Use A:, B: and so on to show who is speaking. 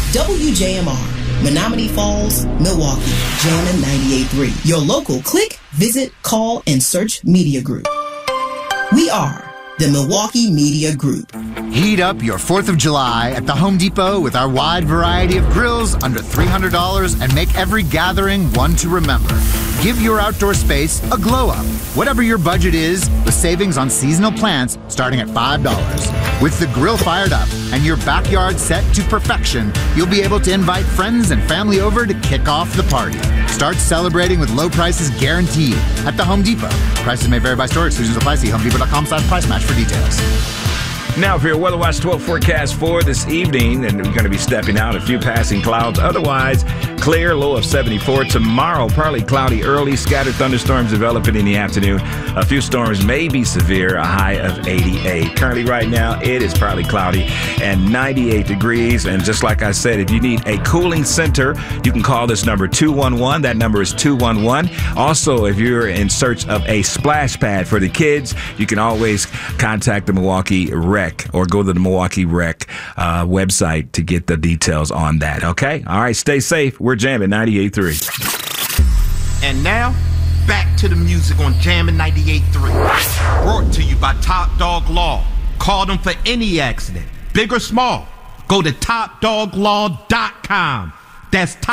A: WJMR, Menominee Falls, Milwaukee, Jammin' 98.3. Your local click, visit, call, and search media group. We are the Milwaukee Media Group.
B: Heat up your 4th of July at the Home Depot with our wide variety of grills under $300 and make every gathering one to remember. Give your outdoor space a glow up. Whatever your budget is, with savings on seasonal plants starting at $5. With the grill fired up and your backyard set to perfection, you'll be able to invite friends and family over to kick off the party. Start celebrating with low prices guaranteed at the Home Depot. Prices may vary by store. Exclusions apply. See HomeDepot.com/price match for details.
C: Now for your Weather Watch 12 forecast for this evening, and we're going to be stepping out a few passing clouds. Otherwise, clear, low of 74. Tomorrow, partly cloudy early, scattered thunderstorms developing in the afternoon. A few storms may be severe, a high of 88. Currently right now, it is partly cloudy and 98 degrees. And just like I said, if you need a cooling center, you can call this number 211. That number is 211. Also, if you're in search of a splash pad for the kids, you can always contact the Milwaukee Rec or go to the Milwaukee Rec website to get the details on that. Okay? All right, stay safe. We're jamming 98.3.
D: And now, back to the music on Jammin' 98.3. Brought to you by Top Dog Law. Call them for any accident, big or small. Go to TopDogLaw.com. That's